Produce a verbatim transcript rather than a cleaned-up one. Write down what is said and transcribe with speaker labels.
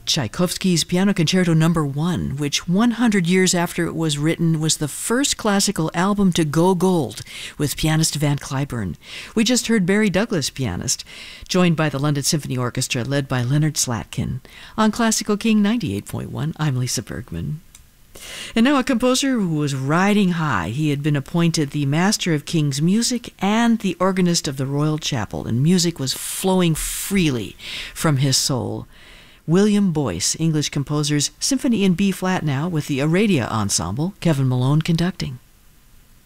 Speaker 1: Tchaikovsky's Piano Concerto Number One, which one hundred years after it was written was the first classical album to go gold with pianist Van Cliburn. We just heard Barry Douglas, pianist, joined by the London Symphony Orchestra led by Leonard Slatkin. On Classical King ninety-eight point one, I'm Lisa Bergman. And now a composer who was riding high. He had been appointed the Master of King's Music and the organist of the Royal Chapel, and music was flowing freely from his soul. William Boyce, English composer's Symphony in B-flat now with the Aradia Ensemble, Kevin Malone conducting.